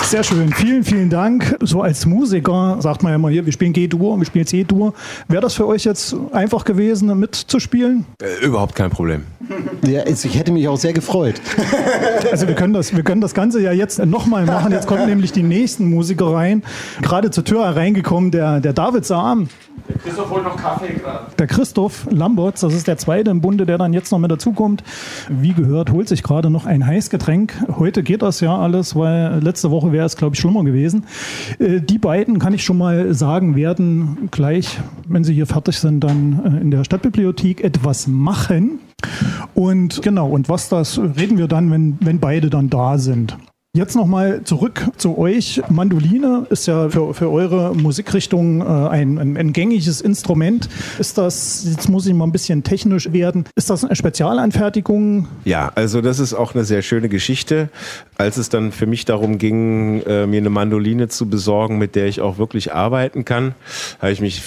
Sehr schön, vielen, vielen Dank. So als Musiker sagt man ja immer hier, wir spielen G-Dur, wir spielen C-Dur. Wäre das für euch jetzt einfach gewesen, mitzuspielen? Überhaupt kein Problem. Ja, ich hätte mich auch sehr gefreut. Also wir können das Ganze ja jetzt nochmal machen. Jetzt kommen nämlich die nächsten Musiker rein. Gerade zur Tür reingekommen, der David Sam. Der Christoph holt noch Kaffee gerade. Der Christoph Lamberts, das ist der zweite im Bunde, der dann jetzt noch mit dazukommt. Wie gehört, holt sich gerade noch ein Heißgetränk. Heute geht das ja alles, weil letzte Woche wäre es, glaube ich, schlimmer gewesen. Die beiden, kann ich schon mal sagen, werden gleich, wenn sie hier fertig sind, dann in der Stadtbibliothek etwas machen. Und genau, und was das reden wir dann, wenn beide dann da sind. Jetzt nochmal zurück zu euch. Mandoline ist ja für eure Musikrichtung ein gängiges Instrument. Ist das, jetzt muss ich mal ein bisschen technisch werden, ist das eine Spezialanfertigung? Ja, also das ist auch eine sehr schöne Geschichte. Als es dann für mich darum ging, mir eine Mandoline zu besorgen, mit der ich auch wirklich arbeiten kann, habe ich mich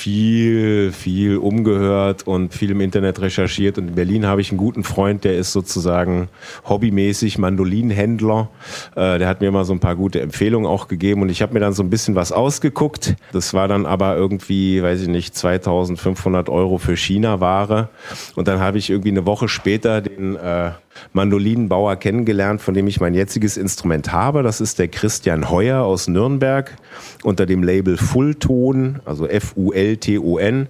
viel umgehört und viel im Internet recherchiert. Und in Berlin habe ich einen guten Freund, der ist sozusagen hobbymäßig Mandolinenhändler. Der hat mir mal so ein paar gute Empfehlungen auch gegeben und ich habe mir dann so ein bisschen was ausgeguckt. Das war dann aber irgendwie, weiß ich nicht, 2.500 € für China-Ware. Und dann habe ich irgendwie eine Woche später den Mandolinenbauer kennengelernt, von dem ich mein jetziges Instrument habe. Das ist der Christian Heuer aus Nürnberg unter dem Label Fullton, also Fulton.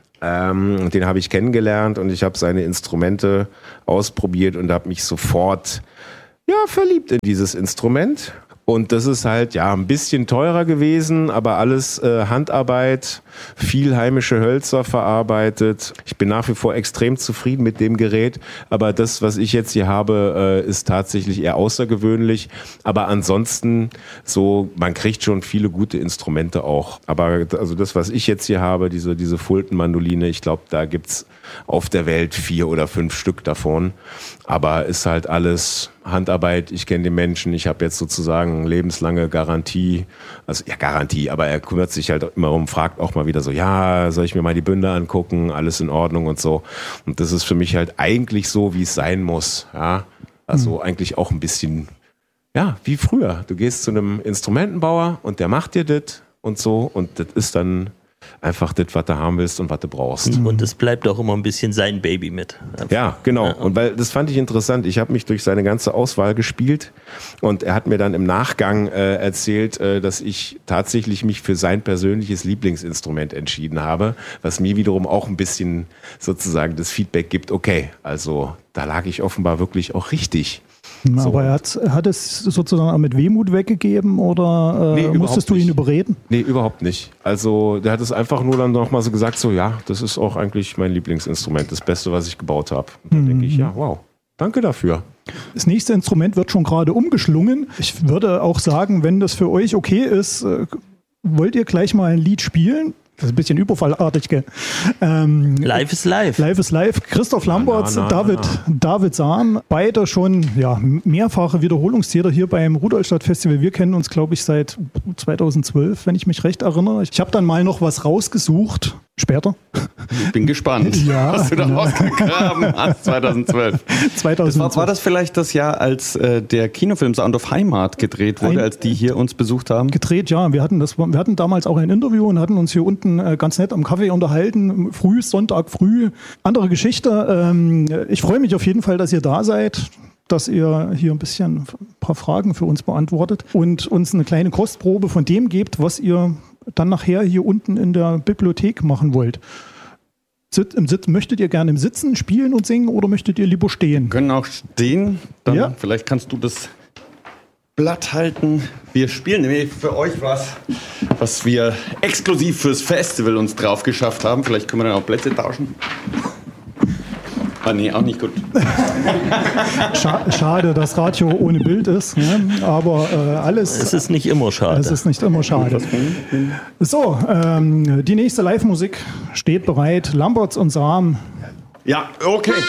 Den habe ich kennengelernt und ich habe seine Instrumente ausprobiert und habe mich sofort verliebt in dieses Instrument. Und das ist halt ein bisschen teurer gewesen, aber alles Handarbeit, viel heimische Hölzer verarbeitet. Ich bin nach wie vor extrem zufrieden mit dem Gerät, aber das, was ich jetzt hier habe, ist tatsächlich eher außergewöhnlich. Aber ansonsten man kriegt schon viele gute Instrumente auch. Aber also das, was ich jetzt hier habe, diese Fulton-Mandoline, ich glaube, da gibt's auf der Welt 4 oder 5 Stück davon. Aber ist halt alles Handarbeit, ich kenne den Menschen, ich habe jetzt sozusagen lebenslange Garantie, Garantie, aber er kümmert sich halt immer um, fragt auch mal wieder so, soll ich mir mal die Bünde angucken, alles in Ordnung und so. Und das ist für mich halt eigentlich so, wie es sein muss, also eigentlich auch ein bisschen, wie früher. Du gehst zu einem Instrumentenbauer und der macht dir das und so und das ist dann einfach das, was du haben willst und was du brauchst. Und es bleibt auch immer ein bisschen sein Baby mit. Ja, genau. Und weil das fand ich interessant. Ich habe mich durch seine ganze Auswahl gespielt und er hat mir dann im Nachgang erzählt, dass ich tatsächlich mich für sein persönliches Lieblingsinstrument entschieden habe, was mir wiederum auch ein bisschen sozusagen das Feedback gibt, okay, also da lag ich offenbar wirklich auch richtig. Aber er hat es sozusagen auch mit Wehmut weggegeben oder musstest du ihn überreden? Nee, überhaupt nicht. Also der hat es einfach nur dann nochmal so gesagt, das ist auch eigentlich mein Lieblingsinstrument, das Beste, was ich gebaut habe. Und dann denke ich, wow, danke dafür. Das nächste Instrument wird schon gerade umgeschlungen. Ich würde auch sagen, wenn das für euch okay ist, wollt ihr gleich mal ein Lied spielen? Das ist ein bisschen überfallartig, gell? Live is live. Live is live. Christoph Lamberts, David Sam, beide schon mehrfache Wiederholungstäter hier beim Rudolstadt Festival. Wir kennen uns, glaube ich, seit 2012, wenn ich mich recht erinnere. Ich habe dann mal noch was rausgesucht. Später. Ich bin gespannt, was du da rausgegraben hast, 2012. War das vielleicht das Jahr, als der Kinofilm Sound of Heimat gedreht wurde, als die hier uns besucht haben? Gedreht, ja. Wir hatten damals auch ein Interview und hatten uns hier unten ganz nett am Kaffee unterhalten. Sonntag früh. Andere Geschichte. Ich freue mich auf jeden Fall, dass ihr da seid, dass ihr hier ein paar Fragen für uns beantwortet und uns eine kleine Kostprobe von dem gebt, was ihr dann nachher hier unten in der Bibliothek machen wollt. Möchtet ihr gerne im Sitzen spielen und singen oder möchtet ihr lieber stehen? Wir können auch stehen. Dann vielleicht kannst du das Blatt halten. Wir spielen nämlich für euch was wir exklusiv fürs Festival uns drauf geschafft haben. Vielleicht können wir dann auch Plätze tauschen. Nee, auch nicht gut. Schade, dass Radio ohne Bild ist, ne? Aber alles... Es ist nicht immer schade. Es ist nicht immer schade. So, die nächste Live-Musik steht bereit. Lamberts und Sam. Ja, okay.